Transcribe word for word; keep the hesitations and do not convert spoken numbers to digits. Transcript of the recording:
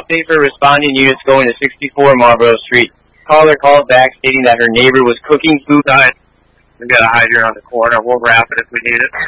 update for responding units going to sixty-four Marlboro Street. Caller called back stating that her neighbor was cooking food. We got a hydrant on the corner. We'll wrap it if we need it.